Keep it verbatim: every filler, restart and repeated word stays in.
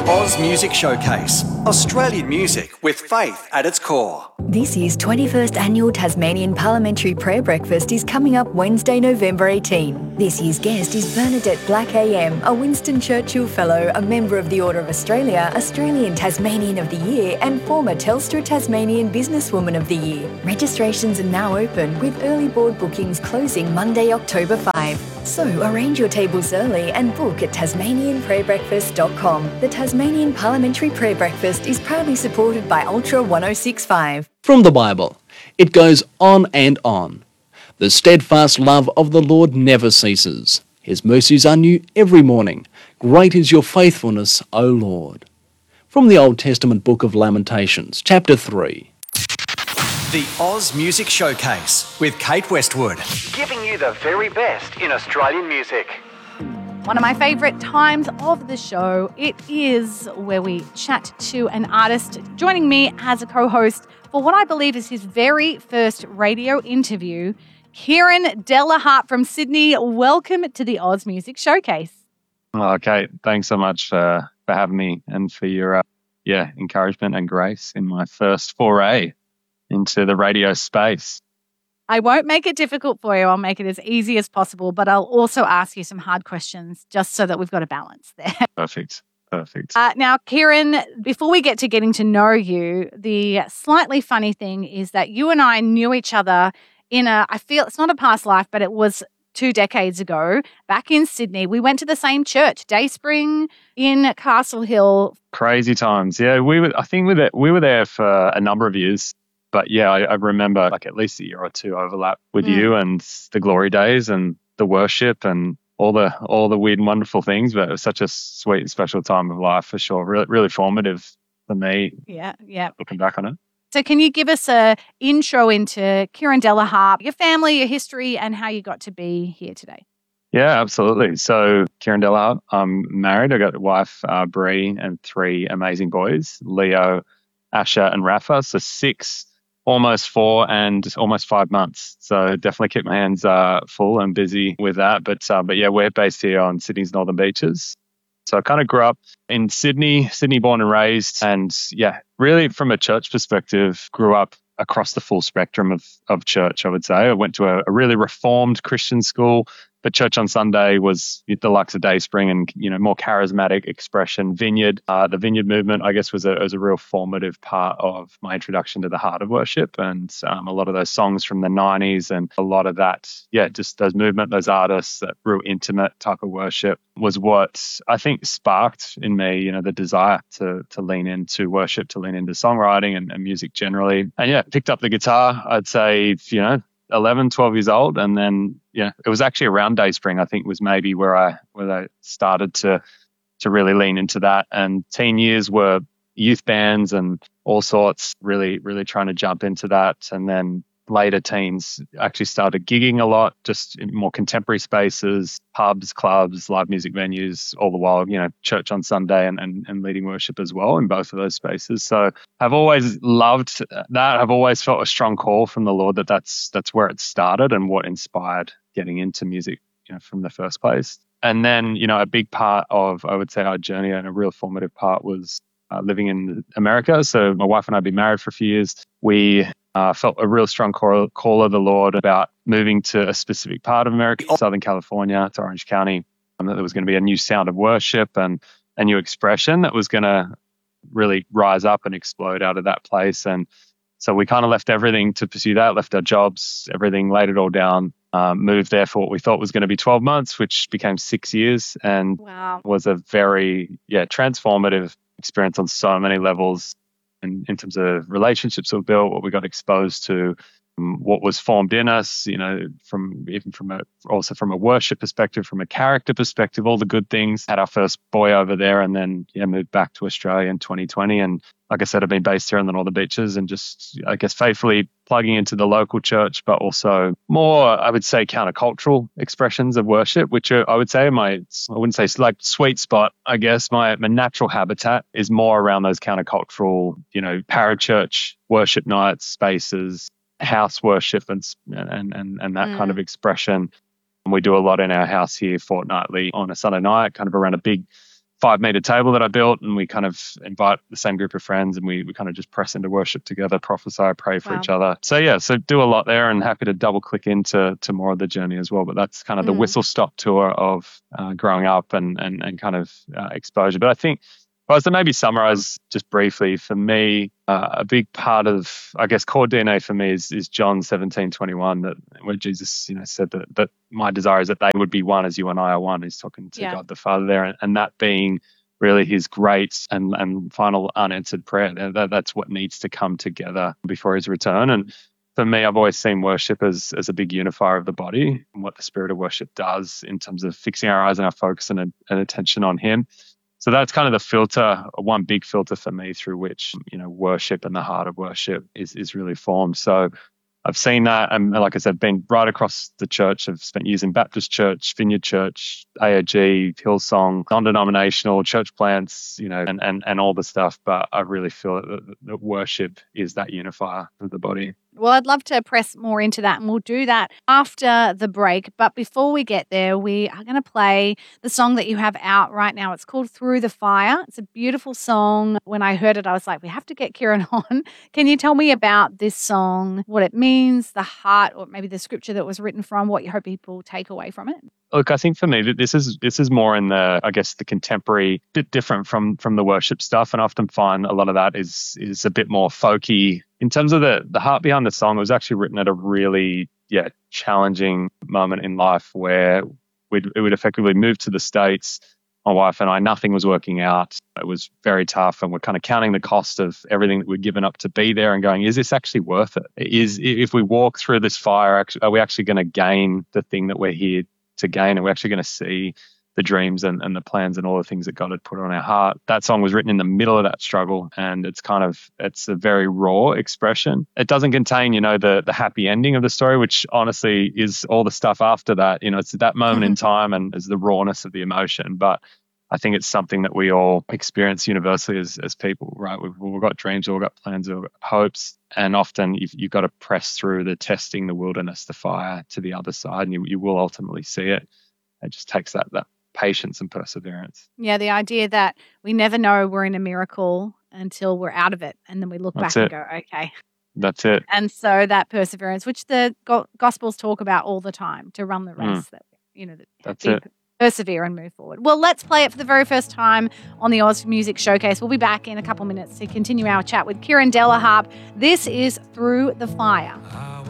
Oz Music Showcase. Australian music with faith at its core. This year's twenty-first Annual Tasmanian Parliamentary Prayer Breakfast is coming up Wednesday, November eighteenth. This year's guest is Bernadette Black A M, a Winston Churchill Fellow, a member of the Order of Australia, Australian Tasmanian of the Year and former Telstra Tasmanian Businesswoman of the Year. Registrations are now open with early board bookings closing Monday, October fifth. So arrange your tables early and book at tasmanian prayer breakfast dot com. The Tasmanian Parliamentary Prayer Breakfast is proudly supported by Ultra one oh six point five. From the Bible, it goes on and on. The steadfast love of the Lord never ceases. His mercies are new every morning. Great is your faithfulness, O Lord. From the Old Testament book of Lamentations, chapter three. The Oz Music Showcase with Kate Westwood, giving you the very best in Australian music. One of my favourite times of the show, it is where we chat to an artist joining me as a co-host for what I believe is his very first radio interview, Kieran Delahart from Sydney. Welcome to the Oz Music Showcase. Oh, Kate, thanks so much uh, for having me and for your uh, yeah encouragement and grace in my first foray into the radio space. I won't make it difficult for you. I'll make it as easy as possible, but I'll also ask you some hard questions just so that we've got a balance there. Perfect. Perfect. Uh, now, Kieran, before we get to getting to know you, the slightly funny thing is that you and I knew each other in a, I feel it's not a past life, but it was two decades ago back in Sydney. We went to the same church, Dayspring in Castle Hill. Crazy times. Yeah, we were, I think we were, there, we were there for a number of years. But yeah, I, I remember like at least a year or two overlap with mm. you and the glory days and the worship and all the all the weird and wonderful things. But it was such a sweet and special time of life for sure. Really, really formative for me. Yeah, yeah. Looking back on it. So can you give us a intro into Kieran Delahart, your family, your history, and how you got to be here today? Yeah, absolutely. So Kieran Delahart, I'm married. I got a wife, uh, Bree, and three amazing boys, Leo, Asher, and Rafa. So six. Almost four and almost five months. So definitely keep my hands uh, full and busy with that. But uh, but yeah, we're based here on Sydney's Northern Beaches. So I kind of grew up in Sydney, Sydney born and raised. And yeah, really from a church perspective, grew up across the full spectrum of, of church, I would say. I went to a, a really reformed Christian school, but church on Sunday was the likes of Dayspring and, you know, more charismatic expression. Vineyard, uh, the Vineyard movement, I guess, was a, was a real formative part of my introduction to the heart of worship. And um, a lot of those songs from the nineties and a lot of that, yeah, just those movement, those artists, that real intimate type of worship was what I think sparked in me, you know, the desire to to lean into worship, to lean into songwriting and, and music generally. And yeah, picked up the guitar, I'd say, you know, eleven, twelve years old. And then, yeah, it was actually around Dayspring, I think, was maybe where I where I started to to really lean into that. And teen years were youth bands and all sorts, really, really trying to jump into that. And then later teens actually started gigging a lot, just in more contemporary spaces, pubs, clubs, live music venues, all the while, you know, church on Sunday and, and, and leading worship as well in both of those spaces. So I've always loved that. I've always felt a strong call from the Lord that that's, that's where it started and what inspired getting into music, you know, from the first place. And then, you know, a big part of, I would say, our journey and a real formative part was uh, living in America. So my wife and I had been married for a few years. We Uh, felt a real strong call, call of the Lord about moving to a specific part of America, Southern California, to Orange County, and that there was going to be a new sound of worship and a new expression that was going to really rise up and explode out of that place. And so we kind of left everything to pursue that, left our jobs, everything, laid it all down, um, moved there for what we thought was going to be twelve months, which became six years and wow. was a very, yeah, transformative experience on so many levels. In, in terms of relationships we built, what we got exposed to, um, what was formed in us, you know, from even from a also from a worship perspective, from a character perspective, all the good things. Had our first boy over there, and then yeah, moved back to Australia in twenty twenty. And like I said, I've been based here in the Northern Beaches, and just I guess faithfully plugging into the local church, but also more, I would say, countercultural expressions of worship, which are, I would say, my I wouldn't say like sweet spot. I guess my my natural habitat is more around those countercultural, you know, parachurch worship nights, spaces, house worship, and and and, and that mm. kind of expression. And we do a lot in our house here fortnightly on a Sunday night, kind of around a big five meter table that I built, and we kind of invite the same group of friends, and we, we kind of just press into worship together, prophesy, pray for Wow. each other. So yeah, so do a lot there, and happy to double click into to more of the journey as well. But that's kind of the Mm. whistle stop tour of uh, growing up and and and kind of uh, exposure. But I think, if I was to maybe summarize just briefly, for me, uh, a big part of, I guess, core D N A for me is, is John seventeen twenty-one, that where Jesus, you know, said that, that my desire is that they would be one as you and I are one. He's talking to Yeah. God the Father there, and, and that being really his great and, and final unanswered prayer. That, that's what needs to come together before his return. And for me, I've always seen worship as, as a big unifier of the body, and what the spirit of worship does in terms of fixing our eyes and our focus and, and attention on him. So that's kind of the filter, one big filter for me through which, you know, worship and the heart of worship is, is really formed. So I've seen that, and like I said, been right across the church. I've spent years in Baptist Church, Vineyard Church, A O G, Hillsong, non-denominational church plants, you know, and, and, and all the stuff. But I really feel that, that worship is that unifier of the body. Well, I'd love to press more into that, and we'll do that after the break. But before we get there, we are going to play the song that you have out right now. It's called Through the Fire. It's a beautiful song. When I heard it, I was like, we have to get Kieran on. Can you tell me about this song, what it means, the heart, or maybe the scripture that was written from, what you hope people take away from it? Look, I think for me that this is this is more in the, I guess, the contemporary, bit different from from the worship stuff, and I often find a lot of that is is a bit more folky. In terms of the the heart behind the song, it was actually written at a really yeah challenging moment in life where we'd it would effectively move to the States. My wife and I, nothing was working out. It was very tough, and we're kind of counting the cost of everything that we'd given up to be there, and going, is this actually worth it? Is if we walk through this fire, are we actually going to gain the thing that we're here to gain? Are we actually going to see the dreams and, and the plans and all the things that God had put on our heart? That song was written in the middle of that struggle, and it's kind of, it's a very raw expression. It doesn't contain, you know, the the happy ending of the story, which honestly is all the stuff after that. You know, it's that moment in time and is the rawness of the emotion. But I think it's something that we all experience universally as as people, right? We've all got dreams, we've all got plans, we've all got hopes. And often you've, you've got to press through the testing, the wilderness, the fire to the other side, and you, you will ultimately see it. It just takes that that patience and perseverance. Yeah, the idea that we never know we're in a miracle until we're out of it, and then we look That's back it. and go, okay. That's it. And so that perseverance, which the go- Gospels talk about all the time, to run the race, that you know, that That's be- it. persevere and move forward. Well, let's play it for the very first time on the Oz Music Showcase. We'll be back in a couple minutes to continue our chat with Kieran Delaharp. This is Through the Fire.